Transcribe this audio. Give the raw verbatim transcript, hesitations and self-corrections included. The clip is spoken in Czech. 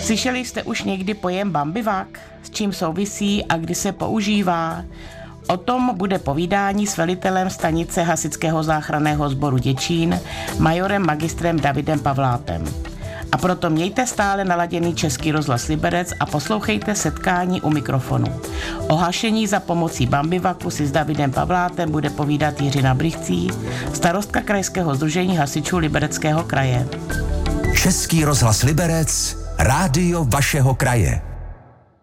Slyšeli jste už někdy pojem bambivák? S čím souvisí a kdy se používá? O tom bude povídání s velitelem stanice Hasičského záchranného sboru Děčín, majorem magistrem Davidem Pavlátem. A proto mějte stále naladěný Český rozhlas Liberec a poslouchejte setkání u mikrofonu. O hašení za pomocí bambivaku si s Davidem Pavlátem bude povídat Jiřina Brychcí, starostka Krajského sdružení hasičů Libereckého kraje. Český rozhlas Liberec, rádio vašeho kraje.